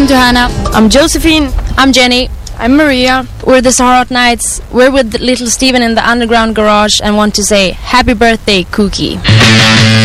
I'm Johanna. I'm Josephine. I'm Jenny. I'm Maria. We're the Sahara Nights. We're with little Steven in the underground garage and want to say happy birthday, Kooky.